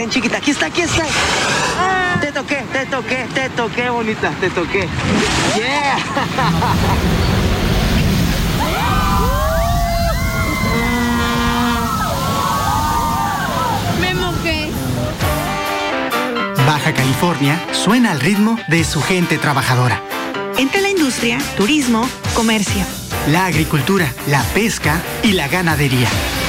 bien, chiquita. Aquí está. Te toqué, bonita. Te toqué. Yeah. Me mojé. Baja California suena al ritmo de su gente trabajadora. Entre la industria, turismo, comercio, La agricultura, la pesca y la ganadería.